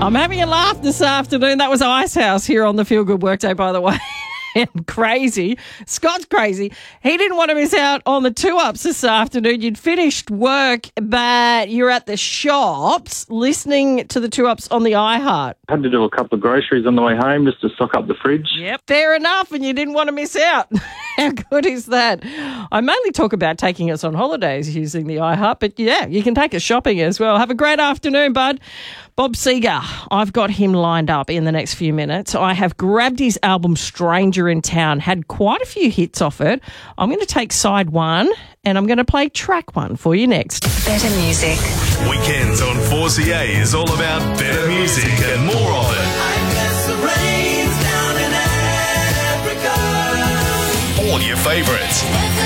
I'm having a laugh this afternoon. That was Icehouse here on the Feel Good Workday, by the way. And crazy. Scott's crazy. He didn't want to miss out on the 2-Ups this afternoon. You'd finished work, but you're at the shops listening to the 2-Ups on the iHeart. I had to do a couple of groceries on the way home just to stock up the fridge. Yep, fair enough, and you didn't want to miss out. How good is that? I mainly talk about taking us on holidays using the iHeart, but yeah, you can take us shopping as well. Have a great afternoon, bud. Bob Seger, I've got him lined up in the next few minutes. I have grabbed his album Stranger in Town, had quite a few hits off it. I'm going to take side one and I'm going to play track one for you next. Better music. Weekends on 4CA is all about better music and more of it. All your favourites.